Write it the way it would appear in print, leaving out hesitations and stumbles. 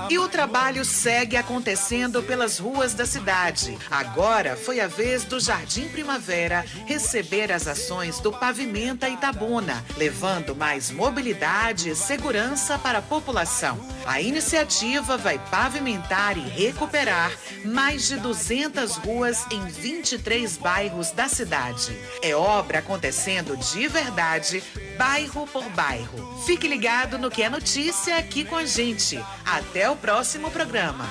E o trabalho segue acontecendo pelas ruas da cidade. Agora foi a vez do Jardim Primavera receber as ações do Pavimenta Itabuna, levando mais mobilidade e segurança para a população. A iniciativa vai pavimentar e recuperar mais de 200 ruas em 23 bairros da cidade. É obra acontecendo de verdade, bairro por bairro. Fique ligado no que é notícia aqui com a gente. Até o próximo programa.